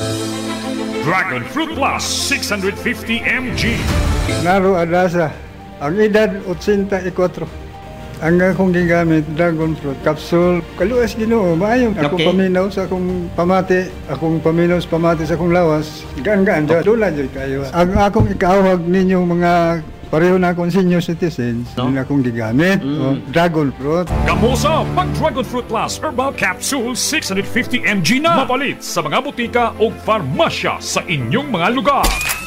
Dragon Fruit Plus 650 mg. Naro Adasa, ang edad 84. Ang akong gigamit, dragon fruit capsule. Kaluas Ginoo, maayo. Akong Okay. paminaw sa akong pamati, akong paminaw sa pamati sa akong lawas. Gaan-gaan, dula dyan kayo. Ang akong ikawag ninyo mga pareho na akong senior citizens, No? na akong gigamit, dragon fruit. Kamusa pag Dragon Fruit Plus Herbal Capsule 650 mg na. Mapalit sa mga butika o farmasya sa inyong mga lugar.